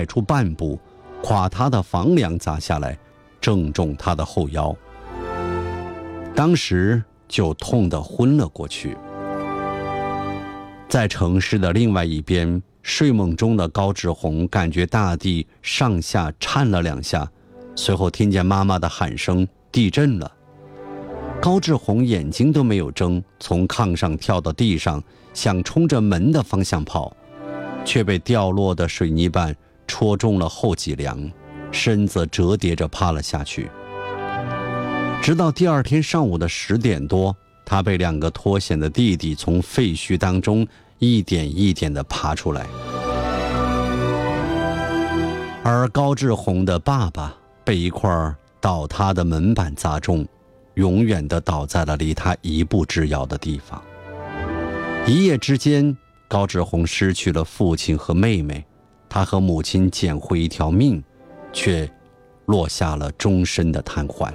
迈出半步，垮塌的房梁砸下来，正中他的后腰，当时就痛得昏了过去。在城市的另外一边，睡梦中的高志宏感觉大地上下颤了2下，随后听见妈妈的喊声：“地震了！”高志宏眼睛都没有睁，从炕上跳到地上，想冲着门的方向跑，却被掉落的水泥板戳中了后脊梁，身子折叠着趴了下去。直到第二天上午的10点多，他被2个脱险的弟弟从废墟当中一点一点地爬出来。而高志宏的爸爸被一块倒塌的门板砸中，永远地倒在了离他1步之遥的地方。一夜之间，高志宏失去了父亲和妹妹，他和母亲捡回一条命，却落下了终身的瘫痪。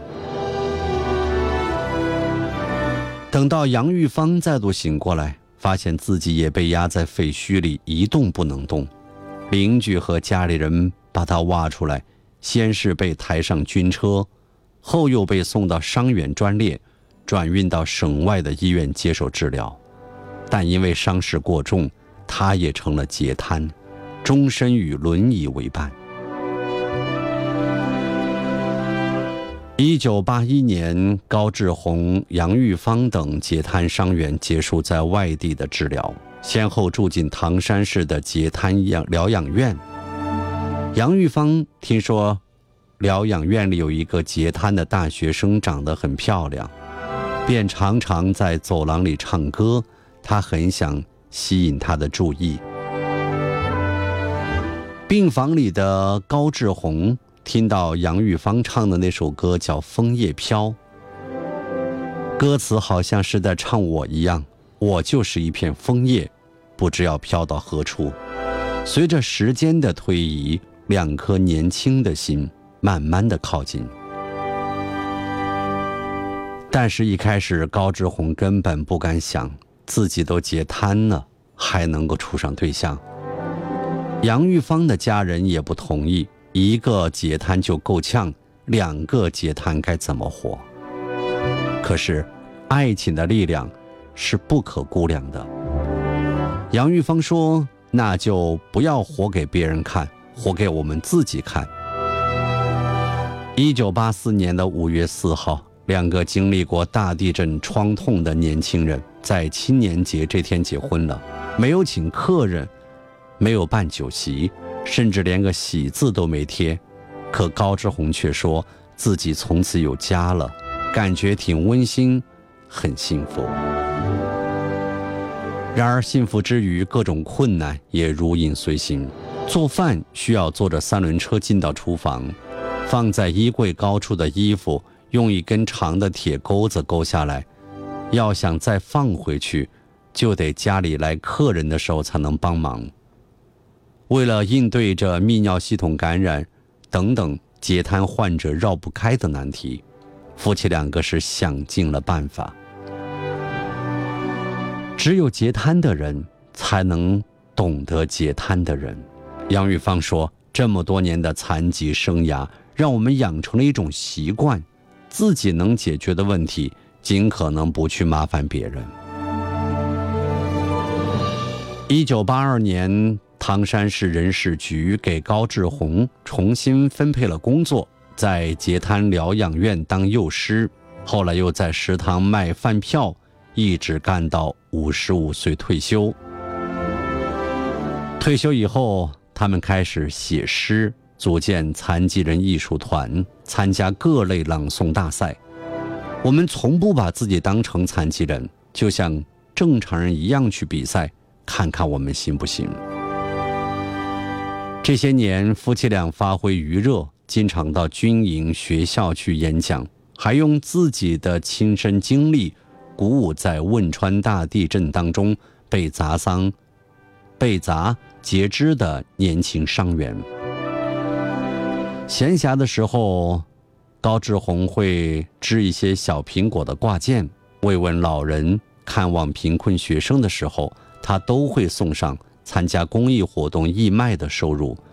等到杨玉芳再度醒过来，发现自己也被压在废墟里一动不能动。邻居和家里人把他挖出来，先是被抬上军车，后又被送到伤员专列，转运到省外的医院接受治疗。但因为伤势过重，他也成了截瘫，终身与轮椅为伴。1981年，高志宏、杨玉芳等截瘫伤员结束在外地的治疗，先后住进唐山市的截瘫疗养院。杨玉芳听说疗养院里有一个截瘫的大学生长得很漂亮，便常常在走廊里唱歌，他很想吸引他的注意。病房里的高志宏听到杨玉芳唱的那首歌叫《枫叶飘》，歌词好像是在唱我一样，我就是一片枫叶，不知要飘到何处。随着时间的推移，2颗年轻的心慢慢的靠近。但是一开始高志宏根本不敢想，自己都截瘫了，还能够处上对象。杨玉芳的家人也不同意，1个截瘫就够呛，2个截瘫该怎么活？可是爱情的力量是不可估量的。杨玉芳说，那就不要活给别人看，活给我们自己看。1984年的5月4号，2个经历过大地震创痛的年轻人在青年节这天结婚了，没有请客人，没有办酒席，甚至连个喜字都没贴。可高志宏却说自己从此有家了，感觉挺温馨，很幸福。然而幸福之余，各种困难也如影随形。做饭需要坐着3轮车进到厨房，放在衣柜高处的衣服用一根长的铁钩子勾下来，要想再放回去，就得家里来客人的时候才能帮忙。为了应对着泌尿系统感染等等截瘫患者绕不开的难题，夫妻2个是想尽了办法。只有截瘫的人才能懂得截瘫的人。杨玉芳说，这么多年的残疾生涯让我们养成了一种习惯，自己能解决的问题尽可能不去麻烦别人。1982年，唐山市人事局给高志宏重新分配了工作，在截瘫疗养院当幼师，后来又在食堂卖饭票，一直干到55岁退休。退休以后，他们开始写诗，组建残疾人艺术团，参加各类朗诵大赛。我们从不把自己当成残疾人，就像正常人一样去比赛，看看我们行不行。这些年，夫妻俩发挥余热，经常到军营、学校去演讲，还用自己的亲身经历鼓舞在汶川大地震当中被砸截肢的年轻伤员。闲暇的时候，高志宏会织一些小苹果的挂件，慰问老人，看望贫困学生的时候，他都会送上参加公益活动义卖的收入，